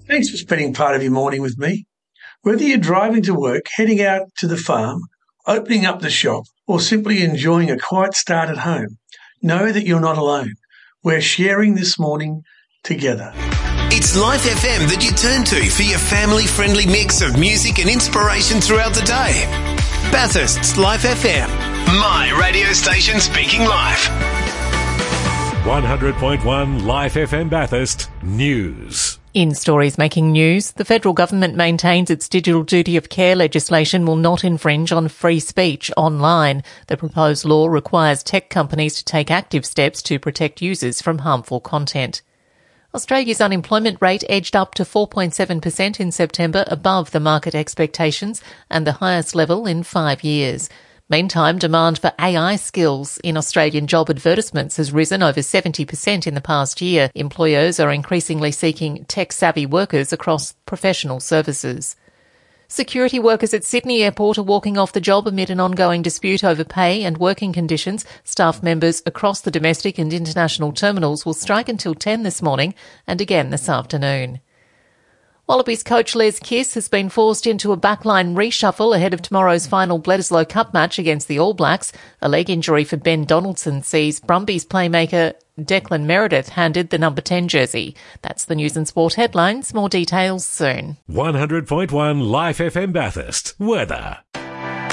Thanks for spending part of your morning with me. Whether you're driving to work, heading out to the farm, opening up the shop, or simply enjoying a quiet start at home, know that you're not alone. We're sharing this morning together. It's Life FM that you turn to for your family-friendly mix of music and inspiration throughout the day. Bathurst's Life FM, my radio station speaking life. 100.1 Life FM Bathurst News. In stories making news, the federal government maintains its digital duty of care legislation will not infringe on free speech online. The proposed law requires tech companies to take active steps to protect users from harmful content. Australia's unemployment rate edged up to 4.7% in September, above the market expectations and the highest level in 5 years. Meantime, demand for AI skills in Australian job advertisements has risen over 70% in the past year. Employers are increasingly seeking tech-savvy workers across professional services. Security workers at Sydney Airport are walking off the job amid an ongoing dispute over pay and working conditions. Staff members across the domestic and international terminals will strike until 10 this morning and again this afternoon. Wallabies coach Les Kiss has been forced into a backline reshuffle ahead of tomorrow's final Bledisloe Cup match against the All Blacks. A leg injury for Ben Donaldson sees Brumbies playmaker Declan Meredith handed the number 10 jersey. That's the news and sport headlines. More details soon. 100.1 Life FM Bathurst. Weather.